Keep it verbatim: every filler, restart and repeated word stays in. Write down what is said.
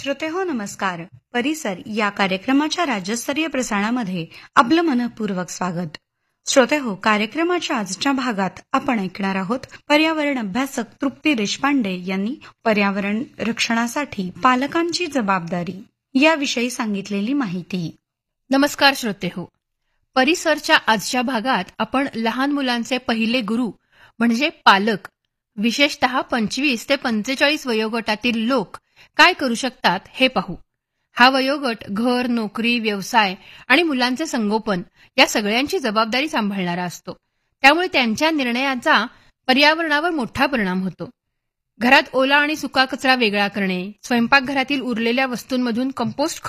श्रोतेहो नमस्कार. परिसर या कार्यक्रमाच्या राज्यस्तरीय प्रसारणामध्ये आपलं मनःपूर्वक स्वागत. श्रोतेहो, कार्यक्रमाच्या आजच्या भागात आपण ऐकणार आहोत पर्यावरण अभ्यासक तृप्ती देशपांडे यांनी पर्यावरण रक्षणासाठी पालकांची जबाबदारी याविषयी सांगितलेली माहिती. नमस्कार श्रोतेहो. परिसरच्या आजच्या भागात आपण लहान मुलांचे पहिले गुरु म्हणजे पालक, विशेषतः पंचवीस ते पंचेचाळीस वयोगटातील लोक काय करू शकतात हे पाहू. हा वयोगट घर, नोकरी, व्यवसाय आणि मुलांचे संगोपन या सगळ्यांची जबाबदारी सांभाळणारा असतो. त्यामुळे त्यांच्या निर्णयाचा पर्यावरणावर मोठा परिणाम होतो. घरात ओला आणि सुका कचरा वेगळा करणे, स्वयंपाकघरातील उरलेल्या वस्तूंमधून कंपोस्ट